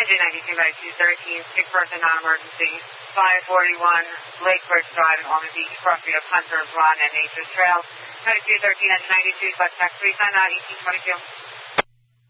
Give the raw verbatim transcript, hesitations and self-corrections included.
J ninety-two by two thirteen, sick person, non-emergency, five forty-one Lake Bridge Drive in Ormond Beach, property of Hunter Run and Nature Trail, ninety-two thirteen and ninety-two, but tax three sign out, eighteen twenty-two.